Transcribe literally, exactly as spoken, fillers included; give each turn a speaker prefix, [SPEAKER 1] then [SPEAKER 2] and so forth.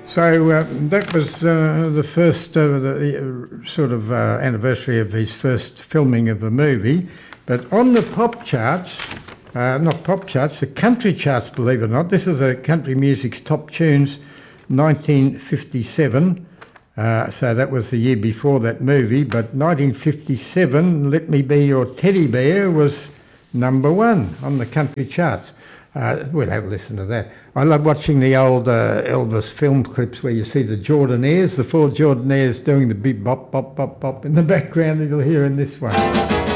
[SPEAKER 1] So uh, that was uh, the first uh, the, uh, sort of uh, anniversary of his first filming of a movie. But on the pop charts, uh, not pop charts, the country charts, believe it or not, this is a country music's top tunes, nineteen fifty-seven. Uh, so that was the year before that movie. But nineteen fifty-seven, Let Me Be Your Teddy Bear was number one on the country charts. Uh, we'll have a listen to that. I love watching the old uh, Elvis film clips where you see the Jordanaires, the four Jordanaires doing the big bop, bop, bop, bop in the background that you'll hear in this one.